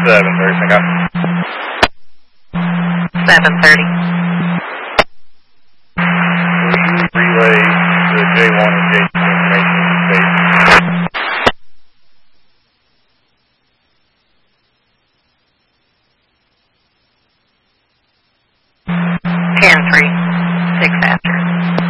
7:30, pick up. 7:30. Relay the J1 and J2 information in space. 10-3, 6 after.